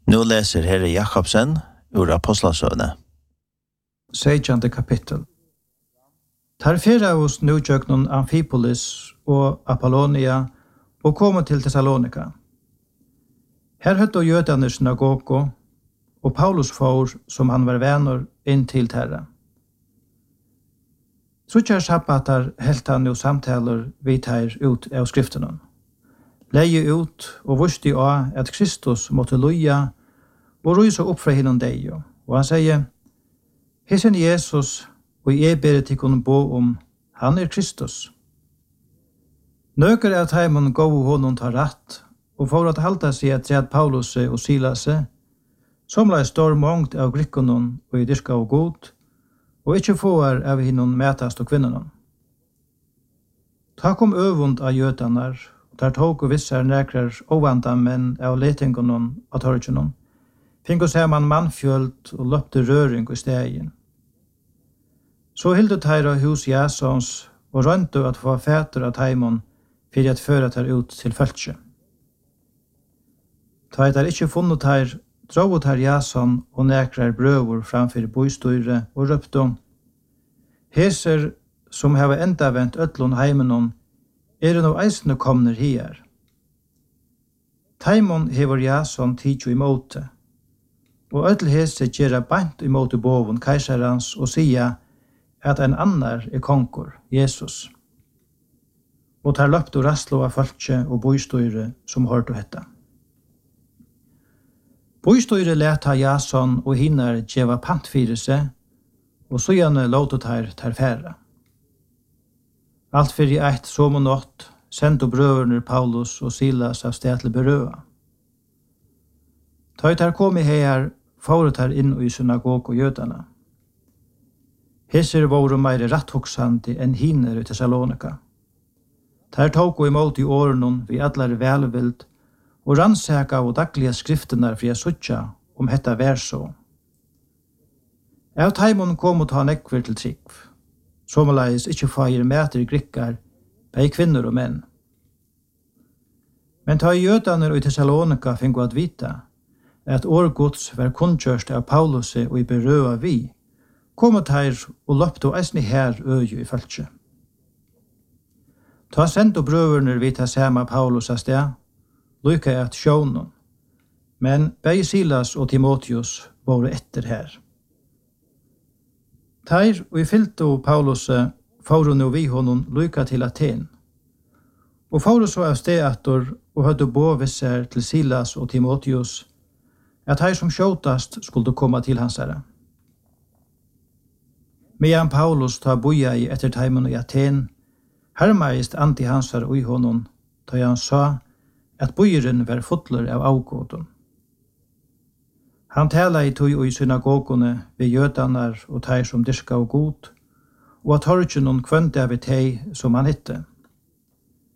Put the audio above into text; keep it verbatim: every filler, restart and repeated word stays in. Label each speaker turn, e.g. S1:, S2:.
S1: Nu läser Herre Jakobsen ur Apostlasøvne.
S2: Sejtjande kapittel. Tar fyrra hos nujøknon Amphipolis og Apollonia og kom til Thessalonika. Her høtte jødane synagogo, og Paulus får, som han var venner, inn til terra. Trutjar sabbatar helt han jo samtaler vidt her ut av skriftene. Leie ut og vusti av at Kristus måtte loja og rysa opp fra hinnom deg. Og han sier, Hesen Jesus, og jeg ber til kunne bo om, han er Kristus. Nøker av teimen gav honom ta ratt, og for at halda seg at seg Paulus og Silas, som la stor mångt av grikkonen og i dyrka og god, og ikke får av hinnom metast og kvinnenon. Ta kom øvund av jødanar, og der tog og vissar nekrar ovanda menn av letingonon av torgenon, fink og ser man mannfjöld og løpte røring i stegen. Så hildu teira hus Jasons og røntu at få fætur av teimon fyrir at føra teir ut til fölkje. Ta eit er ikkje funnet teir, dro teir Jason og nekrar brøver framfyr boistøyre og røptu. Heser som heva enda vent öllun heimenon er no eisne komner hier. Teimon hever Jason tidjo i måte, og öll hese gjerra bant i måte bovun keisarans og sia at en annar er konkur, Jesus. Og tar løpt og rastlo av fölkje og boistøyre som hørte hetta. Boistøyre leta Jason og hinnar djeva pant fyrir seg, og så gjerne låta tar tar færa. Alt fyrir eit som og nått, sendte brøverner Paulus og Silas av sted til berøa. Ta tar kom i her, fåret tar inn i synagog og jødana. Hesser våre meire ratthoksandi enn hinner i Thessalonika. Der tog og imot i årenon vi allar velvild, og rannsaka og dagliga skriftenar fri a suttja om hetta verso. Av taimon kom og ta nekver til trikv, somaleis ikkje feir meter grikkar, bei kvinner og menn. Men ta i jødaner og i Thessalonika fingo at vita, at årgods var kunnkjørst av Paulus og i berøa vi, kom og teir og løpte og eisne her øye i fölkje. Ta sendt og brøverner vita sama Paulus av sted, lykka at sjånen, men begge Silas og Timotheus var etter her. Teir og i fylto Paulus får nå vi honom lykka til Aten, og får så av sted etter og hadde bo visser til Silas og Timotheus, at her som sjåtast skulle komme til hans herre. Medan Paulus ta boja i etter teimen i Aten, hermeist anti hansar ui honom, da han sa at bojeren var fotler av avgåden. Han tala i tog i synagogene ved jødanar og teir som dyrka og god, og at torgenon kvønte av tei som han hitte.